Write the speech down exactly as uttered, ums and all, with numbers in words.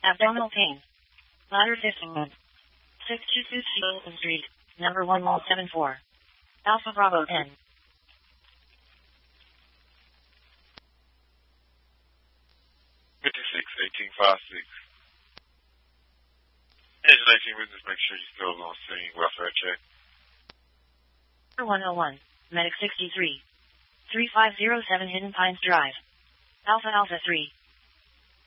Abdominal pain. Bladder fifteen. six two two Open Street, number one one seven four. Alpha Bravo ten. fifty-six, eighteen, five six. Engine eighteen, witness, make sure you're still on scene. Welfare check. one oh one, Medic sixty-three. three five zero seven Hidden Pines Drive. Alpha Alpha three.